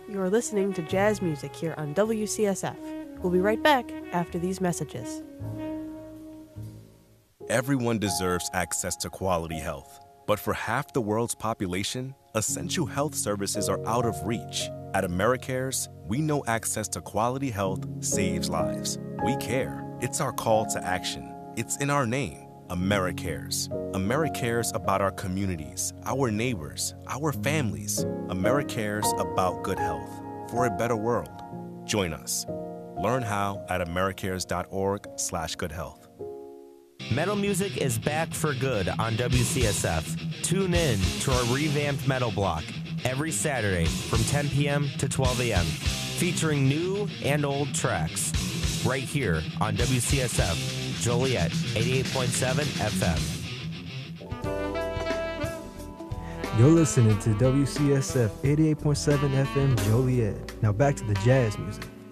You're listening to jazz music here on WCSF. We'll be right back after these messages. Everyone deserves access to quality health. But for half the world's population, essential health services are out of reach. At AmeriCares, we know access to quality health saves lives. We care. It's our call to action. It's in our name. AmeriCares. AmeriCares about our communities, our neighbors, our families. AmeriCares about good health for a better world. Join us. Learn how at americares.org/goodhealth. Metal music is back for good on WCSF. Tune in to our revamped Metal Block every Saturday from 10 p.m. to 12 a.m., featuring new and old tracks right here on WCSF Joliet 88.7 FM. You're listening to WCSF 88.7 FM Joliet. Now back to the jazz music.